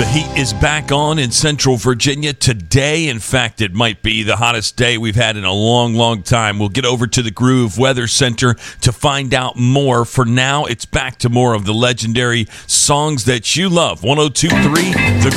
The heat is back on in Central Virginia today. In fact, it might be the hottest day we've had in a long, long time. We'll get over to the Groove Weather Center to find out more. For now, it's back to more of the legendary songs that you love. 102.3 The